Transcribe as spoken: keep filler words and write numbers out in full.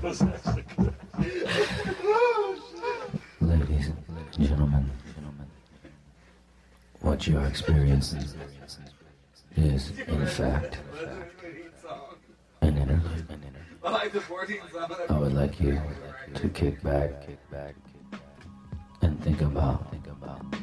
Ladies and gentlemen, what you are experiencing is, in fact, an interlude. I would like you to kick back and think about